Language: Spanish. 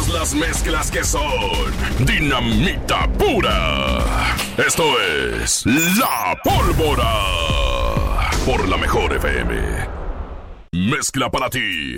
las mezclas que son dinamita pura. Esto es La Pólvora por la Mejor FM. Mezcla para ti